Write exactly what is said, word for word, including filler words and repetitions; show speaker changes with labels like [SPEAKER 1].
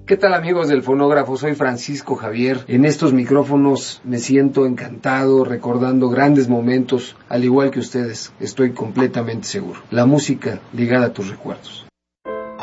[SPEAKER 1] ¿Qué tal, amigos del fonógrafo? Soy Francisco Javier. En estos micrófonos me siento encantado recordando grandes momentos, al igual que ustedes, estoy completamente seguro. La música ligada a tus recuerdos.